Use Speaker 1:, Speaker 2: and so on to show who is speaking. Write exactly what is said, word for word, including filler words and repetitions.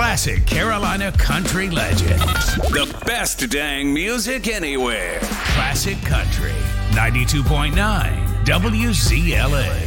Speaker 1: Classic Carolina country legends.
Speaker 2: The best dang music anywhere.
Speaker 1: Classic Country, ninety-two point nine W Z L A.